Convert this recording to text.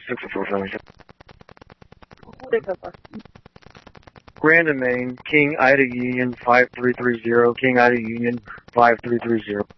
64477. 644. Grand and Main, King Ida Union 5330, King Ida Union 5330.